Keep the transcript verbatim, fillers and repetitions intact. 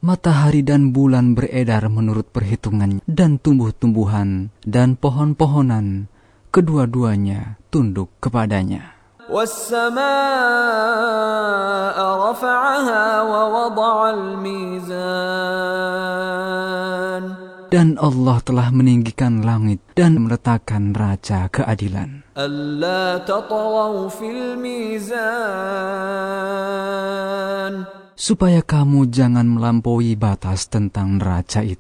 Matahari dan bulan beredar menurut perhitungannya, dan tumbuh-tumbuhan dan pohon-pohonan, kedua-duanya tunduk kepadanya. وَالسَّمَاءَ رَفَعَهَا وَوَضَعَ الْمِيزَانَ. Dan Allah telah meninggikan langit dan meletakkan raca keadilan. أَلَّا تَطْغَوْا فِي الْمِيزَانِ. Supaya kamu jangan melampaui batas tentang neraca itu.